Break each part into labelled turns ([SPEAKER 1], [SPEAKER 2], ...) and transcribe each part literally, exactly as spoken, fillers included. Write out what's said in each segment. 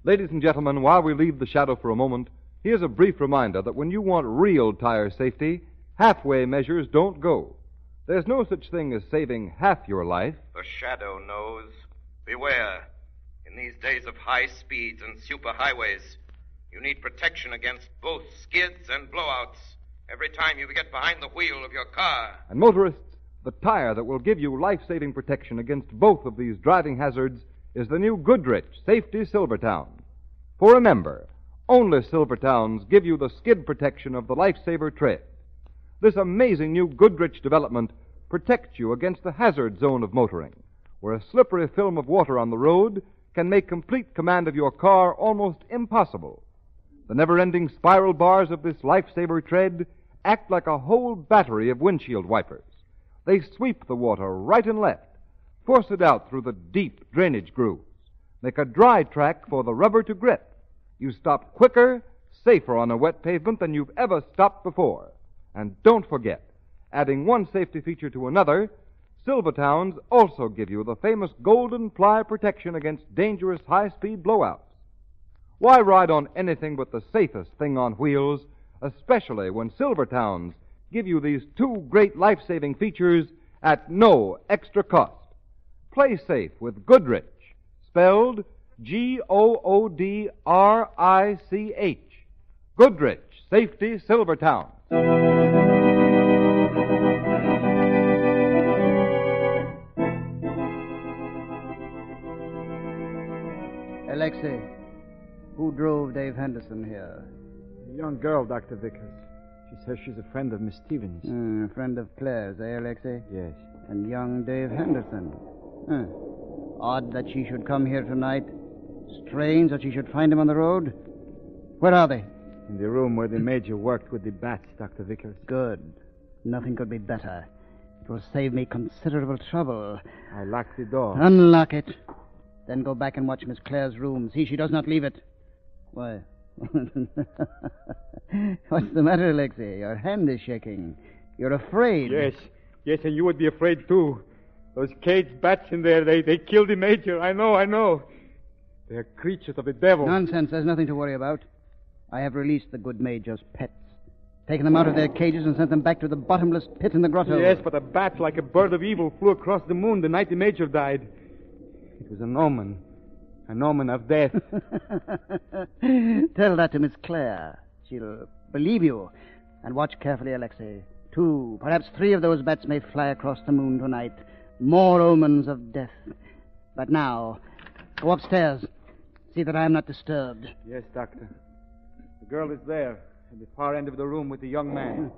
[SPEAKER 1] Ladies and gentlemen, while we leave the shadow for a moment, here's a brief reminder that when you want real tire safety, halfway measures don't go. There's no such thing as saving half your life.
[SPEAKER 2] The shadow knows. Beware. In these days of high speeds and superhighways, you need protection against both skids and blowouts every time you get behind the wheel of your car.
[SPEAKER 1] And motorists, the tire that will give you life-saving protection against both of these driving hazards is the new Goodrich Safety Silvertown. For remember, only Silvertowns give you the skid protection of the Lifesaver tread. This amazing new Goodrich development protects you against the hazard zone of motoring, where a slippery film of water on the road can make complete command of your car almost impossible. The never-ending spiral bars of this Lifesaver tread act like a whole battery of windshield wipers. They sweep the water right and left, force it out through the deep drainage grooves, make a dry track for the rubber to grip. You stop quicker, safer on a wet pavement than you've ever stopped before. And don't forget, adding one safety feature to another, Silvertowns also give you the famous golden ply protection against dangerous high-speed blowouts. Why ride on anything but the safest thing on wheels, especially when Silvertowns give you these two great life-saving features at no extra cost? Play safe with Goodrich, spelled G O O D R I C H. Goodrich Safety Silvertown.
[SPEAKER 3] Alexei, who drove Dave Henderson here?
[SPEAKER 4] A young girl, Doctor Vickers. She says she's a friend of Miss Stevens.
[SPEAKER 3] Mm, a friend of Claire's, eh, Alexei?
[SPEAKER 4] Yes.
[SPEAKER 3] And young Dave Henderson. Huh. Odd that she should come here tonight. Strange that she should find him on the road. Where are they?
[SPEAKER 4] In the room where the Major worked with the bats, Doctor Vickers.
[SPEAKER 3] Good. Nothing could be better. It will save me considerable trouble.
[SPEAKER 4] I locked the door.
[SPEAKER 3] Unlock it. Then go back and watch Miss Claire's room. See she does not leave it. Why? What's the matter, Alexei? Your hand is shaking. You're afraid.
[SPEAKER 4] Yes. Yes, and you would be afraid, too. Those caged bats in there, they, they killed the Major. I know, I know. They're creatures of the devil.
[SPEAKER 3] Nonsense. There's nothing to worry about. I have released the good Major's pets. Taken them out of their cages and sent them back to the bottomless pit in the grotto.
[SPEAKER 4] Yes, but a bat like a bird of evil flew across the moon the night the Major died. It was an omen. An omen of death.
[SPEAKER 3] Tell that to Miss Claire. She'll believe you. And watch carefully, Alexei. Two, perhaps three of those bats may fly across the moon tonight. More omens of death. But now, go upstairs. See that I am not disturbed.
[SPEAKER 4] Yes, Doctor. The girl is there, at the far end of the room with the young man.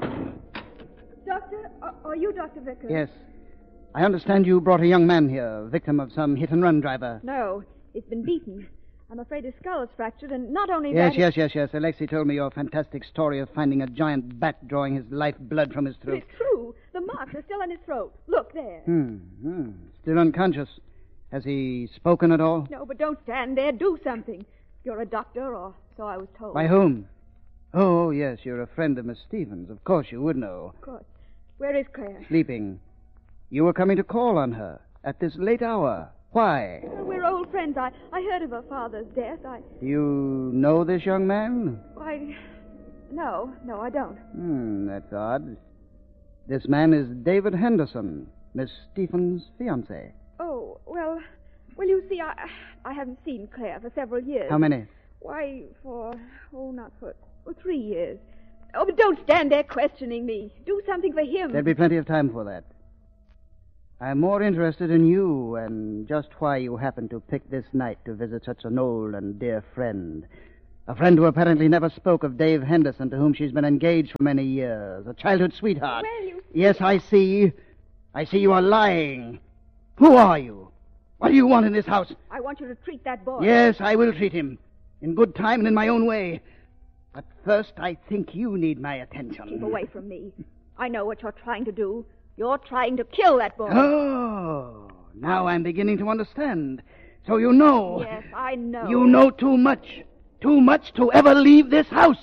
[SPEAKER 5] Doctor, are, are you Doctor Vickers?
[SPEAKER 3] Yes. I understand you brought a young man here, victim of some hit-and-run driver.
[SPEAKER 5] No, he's been beaten. I'm afraid his skull is fractured, and not only
[SPEAKER 3] yes,
[SPEAKER 5] that...
[SPEAKER 3] Yes, yes, yes, yes. Alexei told me your fantastic story of finding a giant bat drawing his life blood from his throat.
[SPEAKER 5] It's true. The marks are still on his throat. Look, there.
[SPEAKER 3] Hmm, hmm. Still unconscious. Has he spoken at all?
[SPEAKER 5] No, but don't stand there. Do something. You're a doctor, or so I was told.
[SPEAKER 3] By whom? Oh, yes, you're a friend of Miss Stevens. Of course you would know.
[SPEAKER 5] Of course. Where is Claire?
[SPEAKER 3] Sleeping. You were coming to call on her at this late hour. Why?
[SPEAKER 5] Well, we're old friends. I, I heard of her father's death. I...
[SPEAKER 3] Do you know this young man?
[SPEAKER 5] Why, no, no, I don't.
[SPEAKER 3] Hmm, that's odd. This man is David Henderson, Miss Stevens' fiancé.
[SPEAKER 5] Oh, well, well, you see, I, I haven't seen Claire for several years.
[SPEAKER 3] How many?
[SPEAKER 5] Why, for, oh, not for, for three years. Oh, but don't stand there questioning me. Do something for him.
[SPEAKER 3] There'll be plenty of time for that. I'm more interested in you and just why you happened to pick this night to visit such an old and dear friend. A friend who apparently never spoke of Dave Henderson, to whom she's been engaged for many years. A childhood sweetheart.
[SPEAKER 5] Well, you...
[SPEAKER 3] Yes, I see. I see you are lying. Who are you? What do you want in this house?
[SPEAKER 5] I want you to treat that boy.
[SPEAKER 3] Yes, I will treat him. In good time and in my own way. But first, I think you need my attention.
[SPEAKER 5] Keep away from me. I know what you're trying to do. You're trying to kill that boy.
[SPEAKER 3] Oh, now I'm beginning to understand. So you know.
[SPEAKER 5] Yes, I know.
[SPEAKER 3] You know too much. Too much to ever leave this house.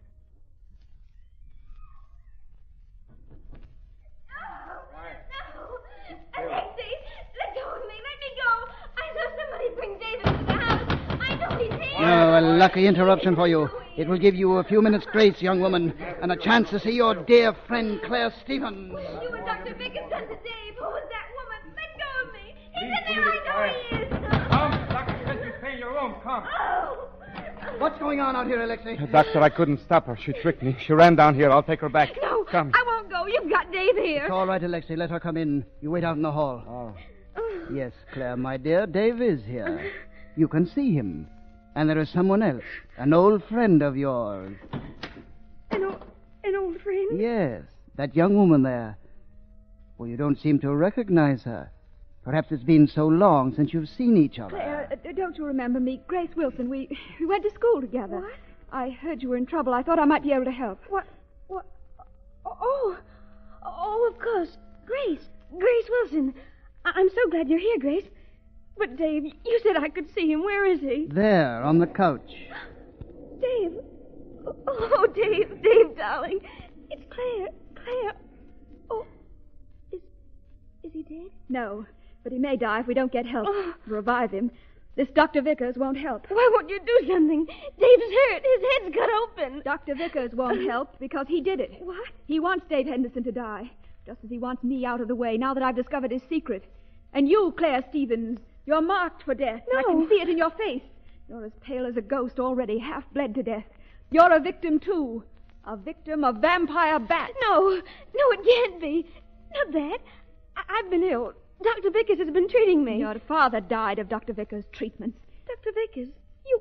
[SPEAKER 6] No, no. Alexei, let go of me. Let me go. I saw somebody bring David to the house. I know he's here.
[SPEAKER 3] a lucky interruption for you. It will give you a few minutes' grace, young woman, and a chance to see your dear friend, Claire Stevens.
[SPEAKER 5] You were Doctor Vickers' son to Dave. Who was that woman? Let go of me. He's in there. I know he is.
[SPEAKER 4] Come, Doctor Spencer, stay in your room. Come.
[SPEAKER 5] Oh.
[SPEAKER 3] What's going on out here, Alexei?
[SPEAKER 4] Doctor, I couldn't stop her. She tricked me. She ran down here. I'll take her back.
[SPEAKER 5] No,
[SPEAKER 4] Come.
[SPEAKER 5] I won't go. You've got Dave here.
[SPEAKER 3] It's all right, Alexei. Let her come in. You wait out in the hall.
[SPEAKER 4] Oh.
[SPEAKER 3] Yes, Claire, my dear, Dave is here. You can see him. And there is someone else, an old friend of yours.
[SPEAKER 5] An old, an old friend?
[SPEAKER 3] Yes, that young woman there. Well, you don't seem to recognize her. Perhaps it's been so long since you've seen each other.
[SPEAKER 5] Claire, uh, don't you remember me? Grace Wilson. We we went to school together. What? I heard you were in trouble. I thought I might be able to help. What? What? Oh, oh, of course. Grace. Grace Wilson. I- I'm so glad you're here, Grace. But, Dave, you said I could see him. Where is he?
[SPEAKER 3] There, on the couch.
[SPEAKER 5] Dave. Oh, Dave, Dave, darling. It's Claire. Claire. Oh, is is he dead? No, but he may die if we don't get help. Oh. Revive him. This Doctor Vickers won't help. Why won't you do something? Dave's hurt. His head's cut open. Doctor Vickers won't help because he did it. What? He wants Dave Henderson to die, just as he wants me out of the way now that I've discovered his secret. And you, Claire Stevens, you're marked for death. No. I can see it in your face. You're as pale as a ghost already, half bled to death. You're a victim, too. A victim of vampire bats. No, no, it can't be. Not that. I- I've been ill. Doctor Vickers has been treating me. Your father died of Doctor Vickers' treatments. Doctor Vickers? You...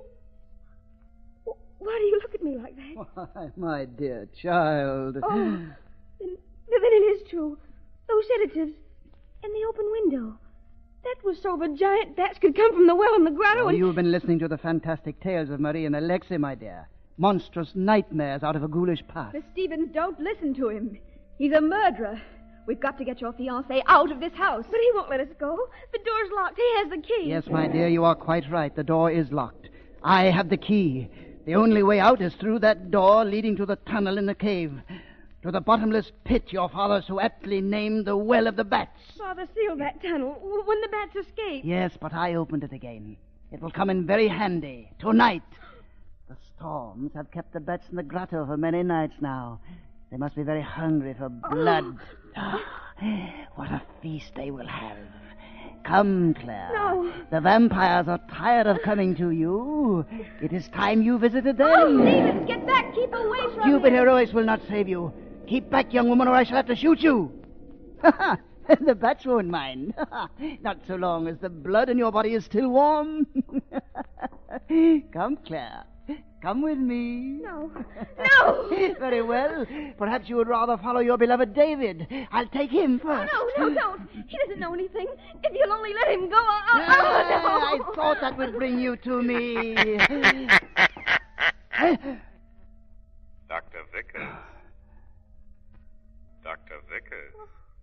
[SPEAKER 5] Why do you look at me like that?
[SPEAKER 3] Why, my dear child.
[SPEAKER 5] Oh, then, then it is true. Those sedatives and the open window. That was so the giant bats could come from the well in the grotto
[SPEAKER 3] Oh,
[SPEAKER 5] and...
[SPEAKER 3] you've been listening to the fantastic tales of Marie and Alexei, my dear. Monstrous nightmares out of a ghoulish past.
[SPEAKER 5] Miss Stevens, don't listen to him. He's a murderer. We've got to get your fiancé out of this house. But he won't let us go. The door's locked. He has the key.
[SPEAKER 3] Yes, my dear, you are quite right. The door is locked. I have the key. The only way out is through that door leading to the tunnel in the cave. To the bottomless pit your father so aptly named the Well of the Bats.
[SPEAKER 5] Father sealed that tunnel when the bats escaped.
[SPEAKER 3] Yes, but I opened it again. It will come in very handy. Tonight. The storms have kept the bats in the grotto for many nights now. They must be very hungry for blood. Oh. What a feast they will have. Come, Claire.
[SPEAKER 5] No.
[SPEAKER 3] The vampires are tired of coming to you. It is time you visited them.
[SPEAKER 5] Oh, Stevens, get back. Keep away from
[SPEAKER 3] Stupid
[SPEAKER 5] me.
[SPEAKER 3] heroics will not save you. Keep back, young woman, or I shall have to shoot you. The bats won't mind. Not so long as the blood in your body is still warm. Come, Claire. Come with me.
[SPEAKER 5] No. No.
[SPEAKER 3] Very well. Perhaps you would rather follow your beloved David. I'll take him first.
[SPEAKER 5] Oh, no, no, don't. He doesn't know anything. If you'll only let him go, I'll...
[SPEAKER 3] Ah,
[SPEAKER 5] Oh, no.
[SPEAKER 3] I thought that would bring you to me.
[SPEAKER 2] Doctor Vickers. Doctor Vickers.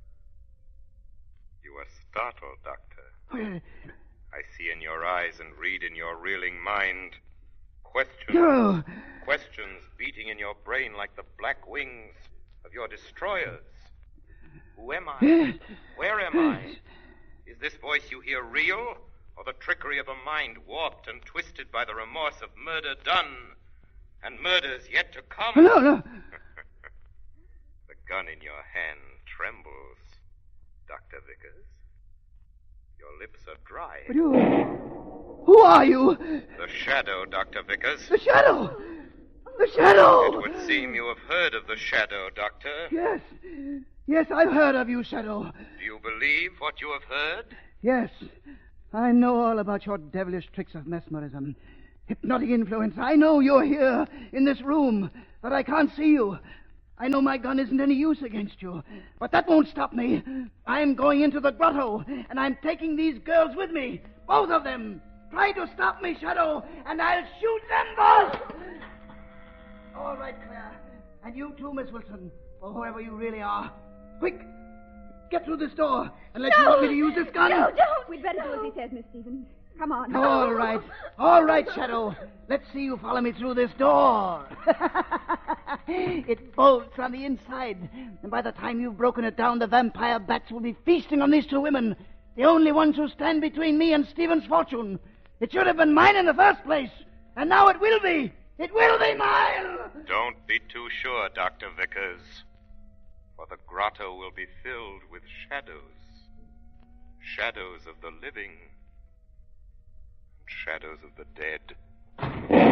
[SPEAKER 2] You are startled, Doctor. I see in your eyes and read in your reeling mind questions.
[SPEAKER 3] No.
[SPEAKER 2] Questions beating in your brain like the black wings of your destroyers. Who am I? Where am I? Is this voice you hear real, or the trickery of a mind warped and twisted by the remorse of murder done and murders yet to come?
[SPEAKER 3] No, no.
[SPEAKER 2] The gun in your hand trembles, Doctor Vickers. Your lips are dry.
[SPEAKER 3] But you... Who are you?
[SPEAKER 2] The Shadow, Doctor Vickers.
[SPEAKER 3] The Shadow! The Shadow!
[SPEAKER 2] It would seem you have heard of the Shadow, Doctor.
[SPEAKER 3] Yes. Yes, I've heard of you, Shadow.
[SPEAKER 2] Do you believe what you have heard?
[SPEAKER 3] Yes. I know all about your devilish tricks of mesmerism. Hypnotic influence. I know you're here, in this room, but I can't see you. I know my gun isn't any use against you, but that won't stop me. I'm going into the grotto, and I'm taking these girls with me. Both of them. Try to stop me, Shadow, and I'll shoot them both. All right, Claire. And you too, Miss Wilson, or whoever you really are. Quick, get through this door, unless
[SPEAKER 5] No.
[SPEAKER 3] you want me to use this gun.
[SPEAKER 5] No, don't. We'd better do as he says, Miss Stevens. Come on.
[SPEAKER 3] All right. All right, Shadow. Let's see you follow me through this door. It bolts on the inside. And by the time you've broken it down, the vampire bats will be feasting on these two women. The only ones who stand between me and Stephen's fortune. It should have been mine in the first place. And now it will be. It will be mine.
[SPEAKER 2] Don't be too sure, Doctor Vickers. For the grotto will be filled with shadows. Shadows of the living. And shadows of the dead.